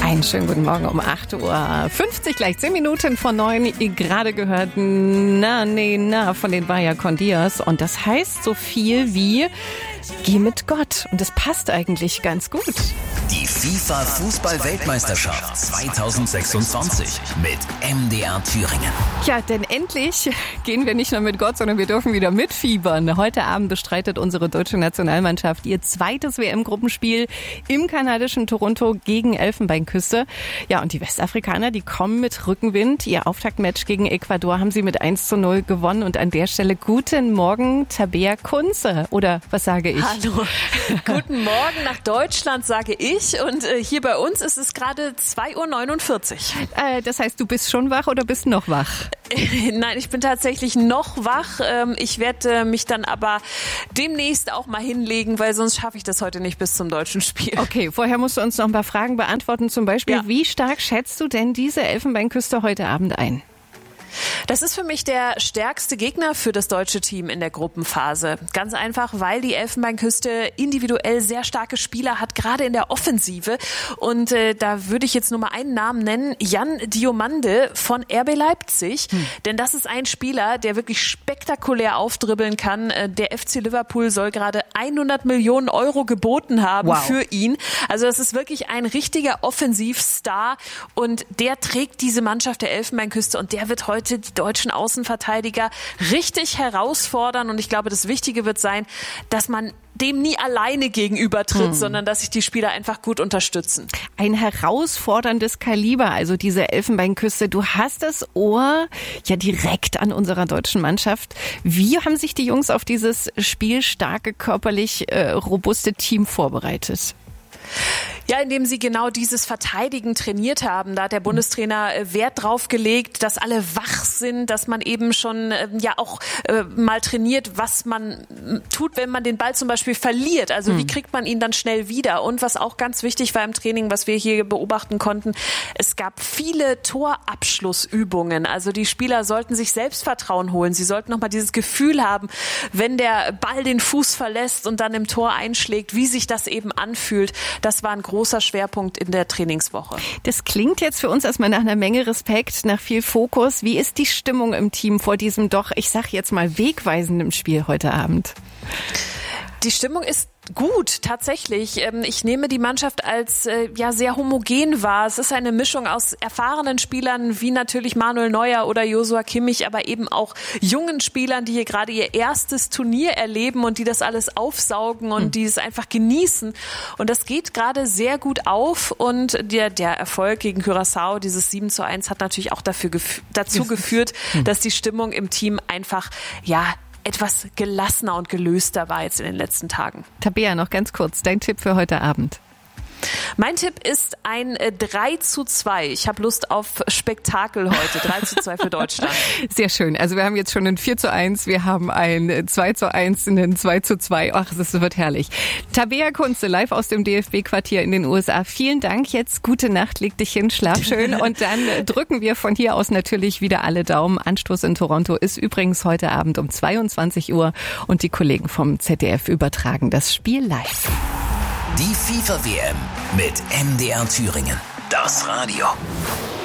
Einen schönen guten Morgen um 8.50 Uhr, gleich 10 Minuten vor 9. Ihr gerade gehört Na von den Bayer Condias. Und das heißt so viel wie Geh mit Gott. Und das passt eigentlich ganz gut. Die FIFA-Fußball-Weltmeisterschaft 2026 mit MDR Thüringen. Ja, denn endlich gehen wir nicht nur mit Gott, sondern wir dürfen wieder mitfiebern. Heute Abend bestreitet unsere deutsche Nationalmannschaft ihr zweites WM-Gruppenspiel im kanadischen Toronto gegen Elfenbeinküste. Ja, und die Westafrikaner, die kommen mit Rückenwind. Ihr Auftaktmatch gegen Ecuador haben sie mit 1:0 gewonnen. Und an der Stelle guten Morgen, Tabea Kunze. Oder was sage ich? Hallo, guten Morgen nach Deutschland, sage ich. Und hier bei uns ist es gerade 2:49 Uhr. Das heißt, du bist schon wach oder bist noch wach? Nein, ich bin tatsächlich noch wach. Ich werde mich dann aber demnächst auch mal hinlegen, weil sonst schaffe ich das heute nicht bis zum deutschen Spiel. Okay, vorher musst du uns noch ein paar Fragen beantworten. Zum Beispiel, Ja. Wie stark schätzt du denn diese Elfenbeinküste heute Abend ein? Das ist für mich der stärkste Gegner für das deutsche Team in der Gruppenphase. Ganz einfach, weil die Elfenbeinküste individuell sehr starke Spieler hat, gerade in der Offensive. Und da würde ich jetzt nur mal einen Namen nennen, Jan Diomande von RB Leipzig. Denn das ist ein Spieler, der wirklich spektakulär aufdribbeln kann. Der FC Liverpool soll gerade 100 Millionen Euro geboten haben für ihn. Also das ist wirklich ein richtiger Offensivstar. Und der trägt diese Mannschaft der Elfenbeinküste und der wird heute die deutschen Außenverteidiger richtig herausfordern. Und ich glaube, das Wichtige wird sein, dass man dem nie alleine gegenübertritt, sondern dass sich die Spieler einfach gut unterstützen. Ein herausforderndes Kaliber, also diese Elfenbeinküste. Du hast das Ohr ja direkt an unserer deutschen Mannschaft. Wie haben sich die Jungs auf dieses spielstarke, körperlich robuste Team vorbereitet? Ja, indem sie genau dieses Verteidigen trainiert haben. Da hat der Bundestrainer Wert drauf gelegt, dass alle wach sind, dass man eben schon auch mal trainiert, was man tut, wenn man den Ball zum Beispiel verliert. Also wie kriegt man ihn dann schnell wieder? Und was auch ganz wichtig war im Training, was wir hier beobachten konnten, es gab viele Torabschlussübungen. Also die Spieler sollten sich Selbstvertrauen holen. Sie sollten nochmal dieses Gefühl haben, wenn der Ball den Fuß verlässt und dann im Tor einschlägt, wie sich das eben anfühlt. Das war ein großer Schwerpunkt in der Trainingswoche. Das klingt jetzt für uns erstmal nach einer Menge Respekt, nach viel Fokus. Wie ist die Stimmung im Team vor diesem doch, ich sag jetzt mal, wegweisenden Spiel heute Abend? Die Stimmung ist gut, tatsächlich. Ich nehme die Mannschaft als sehr homogen wahr. Es ist eine Mischung aus erfahrenen Spielern wie natürlich Manuel Neuer oder Joshua Kimmich, aber eben auch jungen Spielern, die hier gerade ihr erstes Turnier erleben und die das alles aufsaugen und die es einfach genießen. Und das geht gerade sehr gut auf. Und der Erfolg gegen Curaçao, dieses 7:1, hat natürlich auch dazu geführt, dass die Stimmung im Team einfach, etwas gelassener und gelöster war jetzt in den letzten Tagen. Tabea, noch ganz kurz, dein Tipp für heute Abend. Mein Tipp ist ein 3:2. Ich habe Lust auf Spektakel heute. 3:2 für Deutschland. Sehr schön. Also wir haben jetzt schon ein 4:1, wir haben ein 2:1, ein 2:2. Ach, das wird herrlich. Tabea Kunze, live aus dem DFB-Quartier in den USA. Vielen Dank. Jetzt gute Nacht, leg dich hin, schlaf schön. Und dann drücken wir von hier aus natürlich wieder alle Daumen. Anstoß in Toronto ist übrigens heute Abend um 22 Uhr. Und die Kollegen vom ZDF übertragen das Spiel live. Die FIFA-WM mit MDR Thüringen. Das Radio.